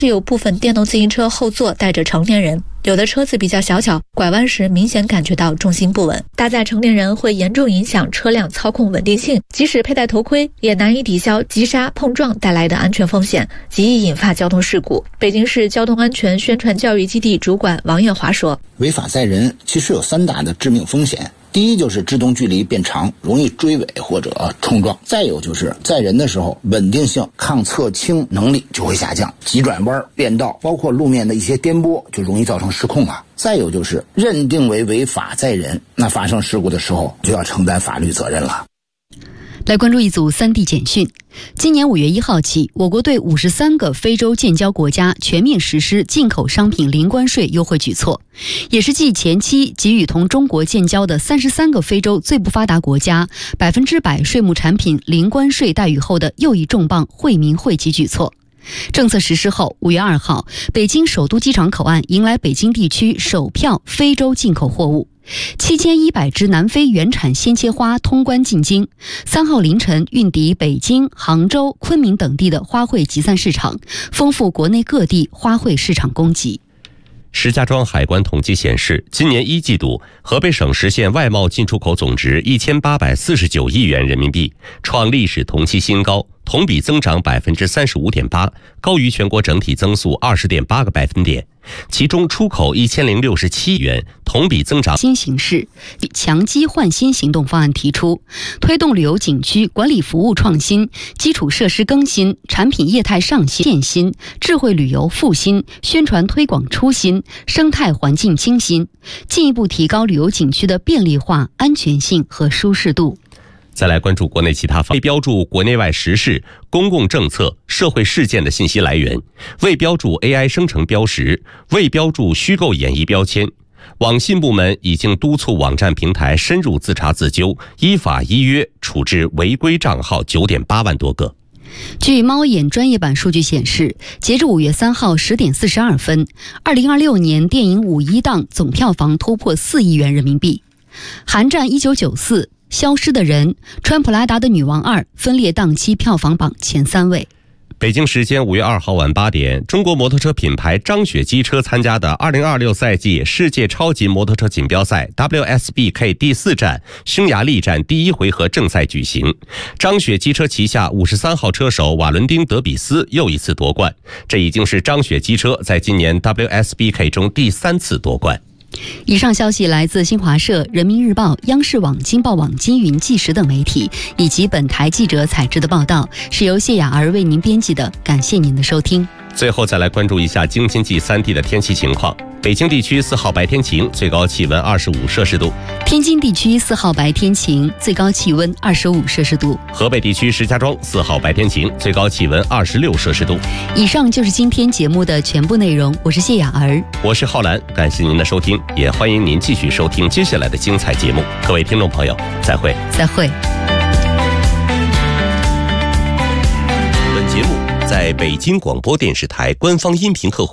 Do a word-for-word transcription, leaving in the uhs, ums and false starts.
是有部分电动自行车后座带着成年人，有的车子比较小巧，拐弯时明显感觉到重心不稳。搭载成年人会严重影响车辆操控稳定性，即使佩戴头盔，也难以抵消急刹碰撞带来的安全风险，极易引发交通事故。北京市交通安全宣传教育基地主管王艳华说：“ 违法载人其实有三大的致命风险。第一就是制动距离变长，容易追尾或者冲撞；再有就是载人的时候，稳定性、抗侧倾能力就会下降，急转弯、变道，包括路面的一些颠簸，就容易造成失控了。再有就是认定为违法载人，那发生事故的时候就要承担法律责任了。” 来关注一组三地简讯。今年五月一号起，我国对五十三个非洲建交国家全面实施进口商品零关税优惠举措，也是继前期给予同中国建交的三十三个非洲最不发达国家百分之百税目产品零关税待遇后的又一重磅惠民惠及举措。政策实施后，五月二号，北京首都机场口岸迎来北京地区首票非洲进口货物。七千一百只南非原产鲜切花通关进京，三号凌晨运抵北京、杭州、昆明等地的花卉集散市场，丰富国内各地花卉市场供给。 石家庄海关统计显示，今年一季度，河北省实现外贸进出口总值一千八百四十九亿元人民币，创历史同期新高，同比增长百分之三十五点八，高于全国整体增速二十点八个百分点。其中出口一千零六十七亿元，同比增长。 新形势强基换新行动方案提出，推动旅游景区管理服务创新、基础设施更新、产品业态上新、建新、智慧旅游复兴、宣传推广出新、生态环境清新，进一步提高旅游景区的便利化、安全性和舒适度。 再来关注国内其他方面，未标注国内外时事、公共政策、社会事件的信息来源，未标注 A I 生成标识，未标注虚构演绎标签。网信部门已经督促网站平台深入自查自纠，依法依约处置违规账号 九点八万多个。 据猫眼专业版数据显示，截至五月三号十点四十二分，二零二六年电影五一档总票房突破四亿元人民币，韩战一九九四、消失的人、穿普拉达的女王二分列档期票房榜前三位。 北京时间五月二号晚八点，中国摩托车品牌张雪机车参加的二零二六赛季世界超级摩托车锦标赛 W S B K 第四站匈牙利站第一回合正赛举行。张雪机车旗下五十三号车手瓦伦丁·德比斯又一次夺冠，这已经是张雪机车在今年 W S B K 中第三次夺冠。 以上消息来自新华社、人民日报、央视网、京报网、金云、纪实等媒体，以及本台记者采制的报道，是由谢雅儿为您编辑的。感谢您的收听。 最后再来关注一下京津冀三地的天气情况。北京地区四号白天晴，最高气温二十五摄氏度； 天津地区四号白天晴，最高气温二十五摄氏度； 河北地区石家庄四号白天晴，最高气温二十六摄氏度。 以上就是今天节目的全部内容，我是谢雅儿， 我是浩然，感谢您的收听，也欢迎您继续收听接下来的精彩节目。各位听众朋友，再会。 再会。 本节目在北京广播电视台官方音频客户